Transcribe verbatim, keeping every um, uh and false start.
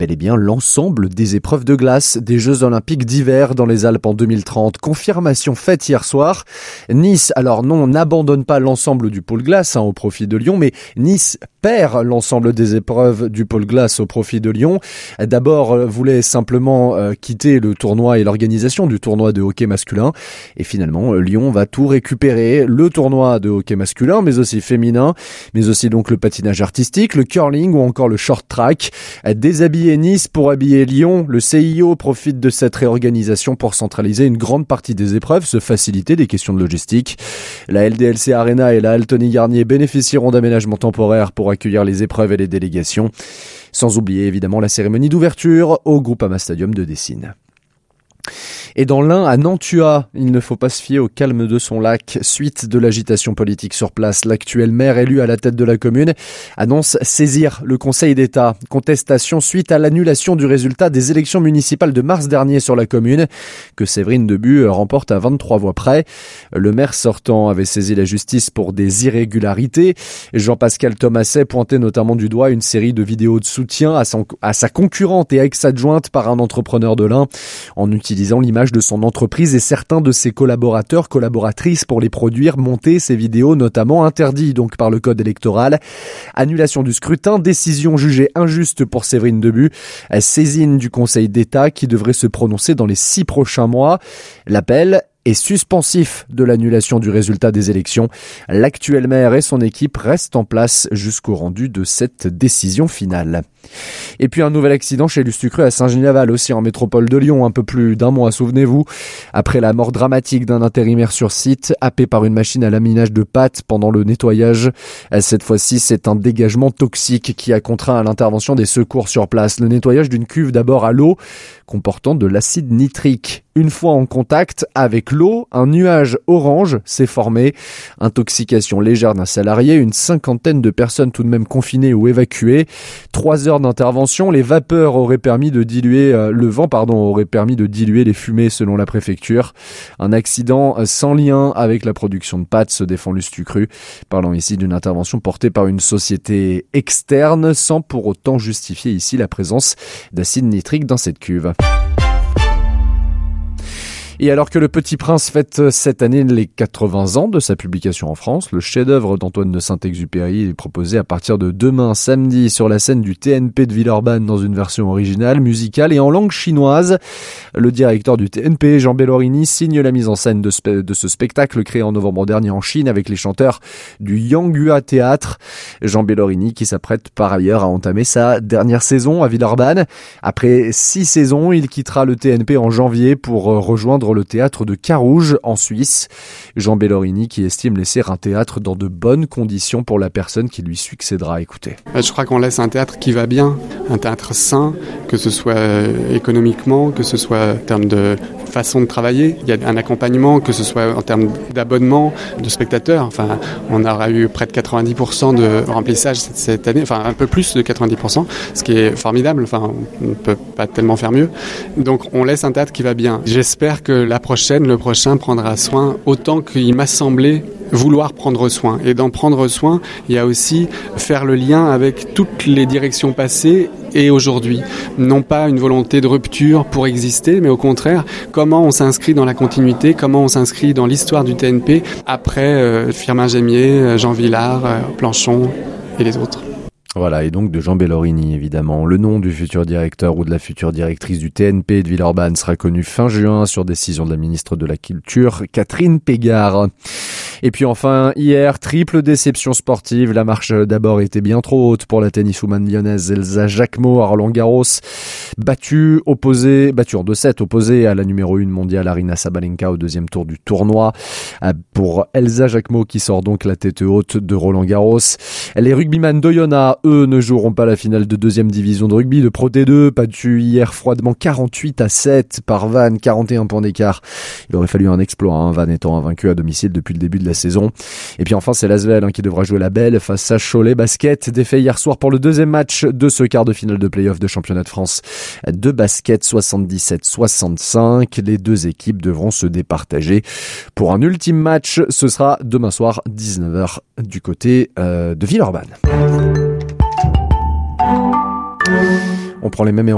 bel et bien l'ensemble des épreuves de glace des Jeux Olympiques d'hiver dans les Alpes en deux mille trente. Confirmation faite hier soir. Nice, alors non, n'abandonne pas l'ensemble du pôle glace hein, au profit de Lyon, mais Nice perd l'ensemble des épreuves du pôle glace au profit de Lyon. D'abord, euh, voulait simplement euh, quitter le tournoi et l'organisation du tournoi de hockey masculin. Et finalement, euh, Lyon va tout récupérer. Le tournoi de hockey masculin, mais aussi féminin, mais aussi donc le patinage artistique, le curling ou encore le short track. Déshabiller Nice pour habiller Lyon. Le C I O profite de cette réorganisation pour centraliser une grande partie des épreuves, se faciliter des questions de logistique. La L D L C Arena et la Altony Garnier bénéficieront d'aménagements temporaires pour accueillir les épreuves et les délégations. Sans oublier évidemment la cérémonie d'ouverture au Groupama Stadium de Dessine. Et dans l'Ain, à Nantua, il ne faut pas se fier au calme de son lac. Suite de l'agitation politique sur place, l'actuel maire élu à la tête de la commune annonce saisir le Conseil d'État. Contestation suite à l'annulation du résultat des élections municipales de mars dernier sur la commune, que Séverine Debu remporte à vingt-trois voix près. Le maire sortant avait saisi la justice pour des irrégularités. Jean-Pascal Thomaset pointait notamment du doigt une série de vidéos de soutien à, son, à sa concurrente et ex-adjointe par un entrepreneur de l'Ain, en utilisant l'image de son entreprise et certains de ses collaborateurs, collaboratrices pour les produire, monter ces vidéos notamment interdites donc par le code électoral. Annulation du scrutin, décision jugée injuste pour Séverine Debu, saisine du Conseil d'État qui devrait se prononcer dans les six prochains mois. L'appel est suspensif de l'annulation du résultat des élections. L'actuel maire et son équipe restent en place jusqu'au rendu de cette décision finale. Et puis un nouvel accident chez Lustucru à Saint-Genis-Laval, aussi en métropole de Lyon, un peu plus d'un mois, souvenez-vous. Après la mort dramatique d'un intérimaire sur site, happé par une machine à laminage de pâtes pendant le nettoyage. Cette fois-ci, c'est un dégagement toxique qui a contraint à l'intervention des secours sur place. Le nettoyage d'une cuve d'abord à l'eau, comportant de l'acide nitrique. Une fois en contact avec l'eau, un nuage orange s'est formé. Intoxication légère d'un salarié, une cinquantaine de personnes tout de même confinées ou évacuées. Trois heures d'intervention, les vapeurs auraient permis de diluer, euh, le vent pardon, aurait permis de diluer les fumées selon la préfecture. Un accident sans lien avec la production de pâtes, se défend Lustucru. Parlons ici d'une intervention portée par une société externe, sans pour autant justifier ici la présence d'acide nitrique dans cette cuve. Et alors que Le Petit Prince fête cette année les quatre-vingts ans de sa publication en France, le chef-d'œuvre d'Antoine de Saint-Exupéry est proposé à partir de demain samedi sur la scène du T N P de Villeurbanne dans une version originale, musicale et en langue chinoise. Le directeur du T N P, Jean Bellorini, signe la mise en scène de, spe- de ce spectacle créé en novembre dernier en Chine avec les chanteurs du Yanghua Théâtre. Jean Bellorini qui s'apprête par ailleurs à entamer sa dernière saison à Villeurbanne. Après six saisons, il quittera le T N P en janvier pour rejoindre le théâtre de Carouge en Suisse. Jean Bellorini qui estime laisser un théâtre dans de bonnes conditions pour la personne qui lui succédera. Écoutez. Je crois qu'on laisse un théâtre qui va bien, un théâtre sain, que ce soit économiquement, que ce soit en termes de façon de travailler. Il y a un accompagnement, que ce soit en termes d'abonnement, de spectateurs. Enfin, on aura eu près de quatre-vingt-dix pour cent de remplissage cette, cette année, enfin un peu plus de quatre-vingt-dix pour cent, ce qui est formidable. Enfin, on ne peut pas tellement faire mieux. Donc, on laisse un théâtre qui va bien. J'espère que la prochaine, le prochain prendra soin autant qu'il m'a semblé vouloir prendre soin. Et dans prendre soin, il y a aussi faire le lien avec toutes les directions passées et aujourd'hui. Non pas une volonté de rupture pour exister, mais au contraire, comment on s'inscrit dans la continuité, comment on s'inscrit dans l'histoire du T N P après euh, Firmin Gémier, Jean Villard, euh, Planchon et les autres. Voilà, et donc de Jean Bellorini, évidemment. Le nom du futur directeur ou de la future directrice du T N P de Villeurbanne sera connu fin juin sur décision de la ministre de la Culture, Catherine Pégard. Et puis enfin, hier, triple déception sportive. La marche d'abord était bien trop haute pour la tenniswoman lyonnaise Elsa Jacquemot à Roland-Garros. Battue, opposée, battue en deux sept, opposée à la numéro un mondiale Aryna Sabalenka au deuxième tour du tournoi. Pour Elsa Jacquemot qui sort donc la tête haute de Roland-Garros. Les rugbyman d'Oyonnax, eux, ne joueront pas la finale de deuxième division de rugby de Pro T deux, battu hier froidement quarante-huit à sept par Vannes, quarante et un points d'écart. Il aurait fallu un exploit, hein, Vannes étant invaincu à domicile depuis le début de la saison. Et puis enfin, c'est l'Asvel hein, qui devra jouer la belle face à Cholet Basket, défait hier soir pour le deuxième match de ce quart de finale de play-off de championnat de France de basket, soixante-dix-sept soixante-cinq. Les deux équipes devront se départager pour un ultime match. Ce sera demain soir, dix-neuf heures, du côté euh, de Villeurbanne. On prend les mêmes